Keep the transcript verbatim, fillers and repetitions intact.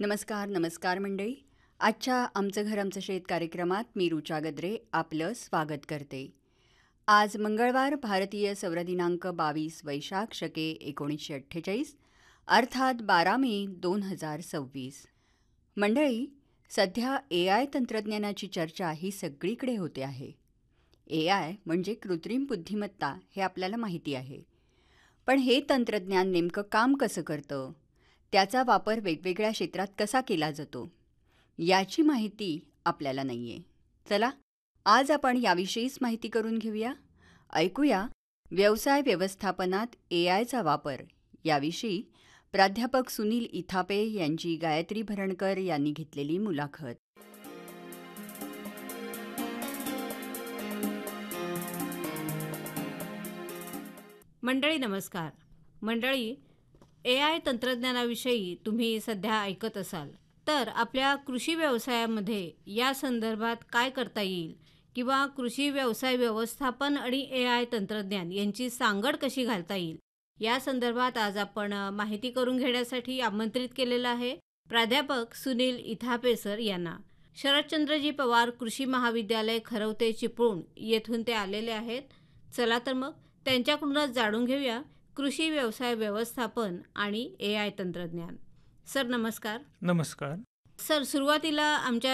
नमस्कार नमस्कार मंडळी. आजच्या आमचं घर आमचं शेत कार्यक्रमात मी रुचा गद्रे आपलं स्वागत करते. आज मंगळवार, भारतीय सौर दिनांक बावीस वैशाख शके एकोणीसशे अठ्ठेचाळीस अर्थात बारा मे दोन हजार सव्वीस. मंडळी, सध्या ए आय तंत्रज्ञानाची चर्चा ही सगळीकडे होते आहे. ए आय म्हणजे कृत्रिम बुद्धिमत्ता हे आपल्याला माहिती आहे. पण हे तंत्रज्ञान नेमकं काम कसं करतं, त्याचा वापर वेगवेगळ्या क्षेत्रात कसा केला जातो, याची माहिती आपल्याला नाही आहे. चला आज आपण याविषयीच माहिती करून घेऊया. ऐकूया व्यवसाय व्यवस्थापनात ए आयचा वापर याविषयी प्राध्यापक सुनील इथापे यांची गायत्री भरणकर यांनी घेतलेली मुलाखत. मंडळी नमस्कार. मंडळी, ए आय तंत्रज्ञानाविषयी तुम्ही सध्या ऐकत असाल तर आपल्या कृषी व्यवसायामध्ये या संदर्भात काय करता येईल किंवा कृषी व्यवसाय व्यवस्थापन आणि ए आय तंत्रज्ञान यांची सांगड कशी घालता येईल या संदर्भात आज आपण माहिती करून घेण्यासाठी आमंत्रित केलेलं आहे प्राध्यापक सुनील इथापे सर यांना. शरदचंद्रजी पवार कृषी महाविद्यालय खरवते चिपळूण येथून ते आलेले आहेत. चला तर मग त्यांच्याकडूनच जाणून घेऊया कृषी व्यवसाय व्यवस्थापन आणि ए आय तंत्रज्ञान. सर नमस्कार. नमस्कार. सर, सुरुवातीला आमच्या